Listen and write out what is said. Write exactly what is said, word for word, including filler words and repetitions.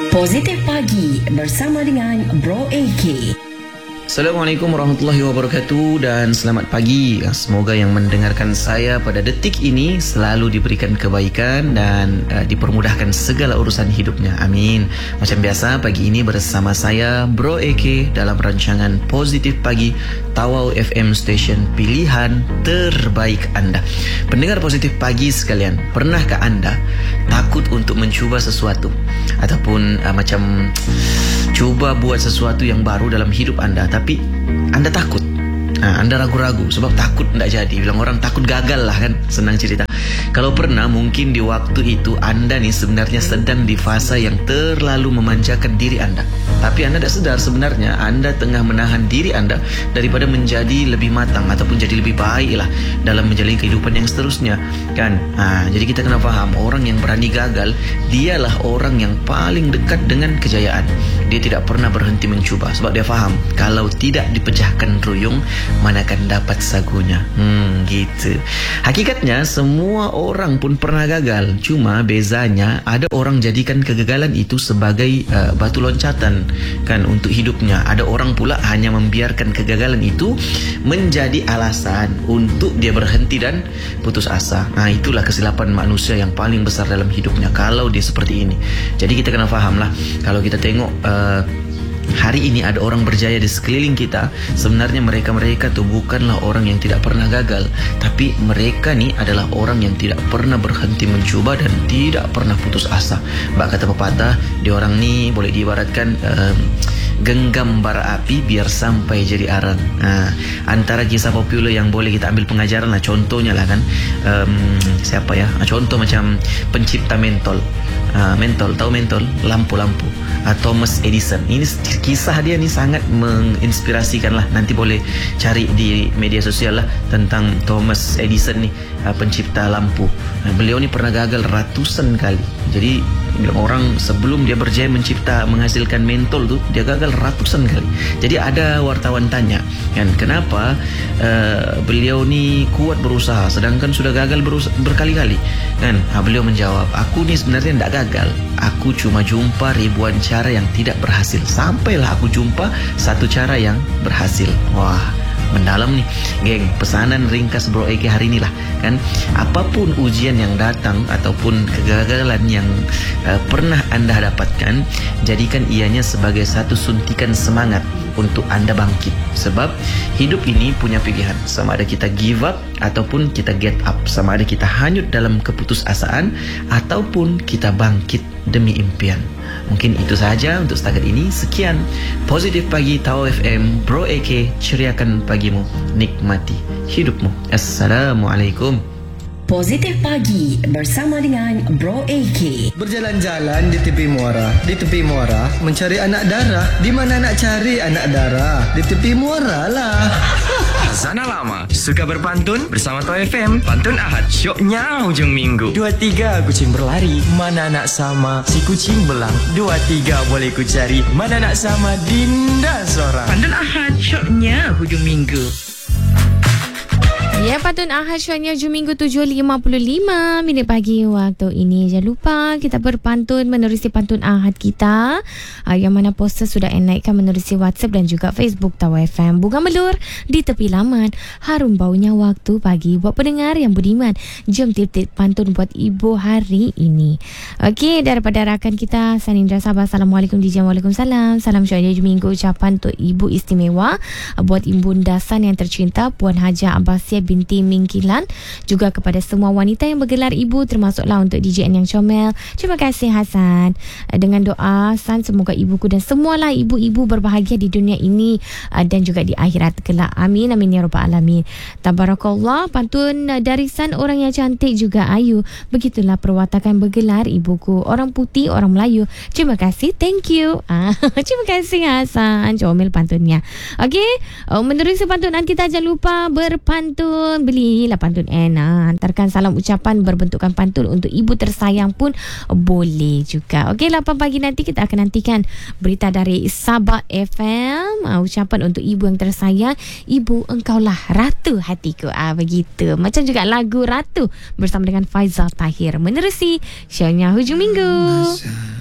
Positif Pagi bersama dengan Bro A K. Assalamualaikum warahmatullahi wabarakatuh dan selamat pagi. Semoga yang mendengarkan saya pada detik ini selalu diberikan kebaikan dan uh, dipermudahkan segala urusan hidupnya. Amin. Macam biasa, pagi ini bersama saya Bro A K dalam rancangan Positif Pagi Tawau F M Station pilihan terbaik anda. Pendengar Positif Pagi sekalian, pernahkah anda takut untuk mencuba sesuatu ataupun uh, macam cuba buat sesuatu yang baru dalam hidup anda, tapi anda takut, ha, anda ragu-ragu sebab takut tidak jadi. Bilang orang takut gagal lah kan, senang cerita. Kalau pernah, mungkin di waktu itu anda ni sebenarnya sedang di fasa yang terlalu memanjakan diri anda, tapi anda tidak sedar sebenarnya anda tengah menahan diri anda daripada menjadi lebih matang ataupun jadi lebih baik lah dalam menjalani kehidupan yang seterusnya kan. Ha, jadi kita kena faham, orang yang berani gagal dialah orang yang paling dekat dengan kejayaan. Dia tidak pernah berhenti mencuba sebab dia faham kalau tidak dipecahkan ruyung, mana akan dapat sagunya. Hmm, gitu. Hakikatnya semua orang pun pernah gagal. Cuma bezanya ada orang jadikan kegagalan itu sebagai uh, batu loncatan kan untuk hidupnya. Ada orang pula hanya membiarkan kegagalan itu menjadi alasan untuk dia berhenti dan putus asa. Nah, itulah kesilapan manusia yang paling besar dalam hidupnya kalau dia seperti ini. Jadi kita kena faham lah, kalau kita tengok uh, hari ini ada orang berjaya di sekeliling kita, sebenarnya mereka-mereka tu bukanlah orang yang tidak pernah gagal, tapi mereka ni adalah orang yang tidak pernah berhenti mencuba dan tidak pernah putus asa. Bak kata pepatah, dia orang ni boleh diibaratkan uh, genggam bara api biar sampai jadi arang. Ha, antara kisah popular yang boleh kita ambil pengajaran lah, contohnya lah kan, um, siapa ya? Contoh macam pencipta mentol. Uh, mentol, tahu mentol? Lampu-lampu. Uh, Thomas Edison. Ini kisah dia ni sangat menginspirasikan lah. Nanti boleh cari di media sosial lah tentang Thomas Edison ni, uh, pencipta lampu. Uh, beliau ni pernah gagal ratusan kali. Jadi bilang orang sebelum dia berjaya mencipta menghasilkan mentol tu, dia gagal ratusan kali. Jadi ada wartawan tanya kan, kenapa uh, beliau ni kuat berusaha sedangkan sudah gagal berusaha, berkali-kali kan. Ha, beliau menjawab, aku ni sebenarnya tidak gagal, aku cuma jumpa ribuan cara yang tidak berhasil, sampailah aku jumpa satu cara yang berhasil. Wah, mendalam nih geng. Pesanan ringkas Bro A K hari inilah kan, apapun ujian yang datang ataupun kegagalan yang uh, pernah anda dapatkan, jadikan ianya sebagai satu suntikan semangat untuk anda bangkit. Sebab hidup ini punya pilihan, sama ada kita give up ataupun kita get up, sama ada kita hanyut dalam keputusasaan ataupun kita bangkit demi impian. Mungkin itu sahaja untuk setakat ini. Sekian Positif Pagi Tawau F M, Bro A K, ceriakan pagimu, nikmati hidupmu. Assalamualaikum. Positif Pagi bersama dengan Bro A K. Berjalan-jalan di tepi muara, di tepi muara mencari anak dara. Di mana nak cari anak dara? Di tepi muara lah. Zana Lama suka berpantun bersama Tawau F M. Pantun Ahad, syoknya hujung minggu. Dua tiga kucing berlari, mana nak sama si kucing belang. Dua tiga boleh ku cari, mana nak sama Dinda seorang. Pantun Ahad, syoknya hujung minggu. Ya, Pantun Ahad syoknya hujung minggu tujuh lima puluh lima minit pagi waktu ini. Jangan lupa kita berpantun menerusi Pantun Ahad kita, uh, yang mana poster sudah naikkan menerusi WhatsApp dan juga Facebook Tawau F M. Bunga melur di tepi laman, harum baunya waktu pagi. Buat pendengar yang budiman, jom tip-tip pantun buat ibu hari ini. Okey, daripada rakan kita Sanindra Sabah, Assalamualaikum D J. Waalaikumsalam. Salam syoknya hujung minggu ucapan untuk ibu istimewa, uh, buat ibu dasan yang tercinta Puan Haja Abbasiyah binti Mingkilan, juga kepada semua wanita yang bergelar ibu, termasuklah untuk D J N yang comel. Terima kasih Hasan. Dengan doa San, semoga ibuku dan semualah ibu-ibu berbahagia di dunia ini dan juga di akhirat kelak. Amin amin ya rabbal alamin. Tabarakallah. Pantun dari San, orang yang cantik juga ayu, begitulah perwatakan bergelar ibuku, orang putih orang Melayu. Terima kasih, thank you. Ah, terima kasih Hasan, comel pantunnya. Okey, oh, menerusi pantunan kita, jangan lupa berpantun. Belilah pantun N, ha. Hantarkan salam ucapan berbentukan pantun untuk ibu tersayang pun boleh juga. Okey, lapan pagi nanti kita akan nantikan berita dari Sabah F M, ha, ucapan untuk ibu yang tersayang. Ibu, engkaulah ratu hatiku, ah, begitu. Macam juga lagu Ratu bersama dengan Faizal Tahir menerusi syoknya hujung minggu.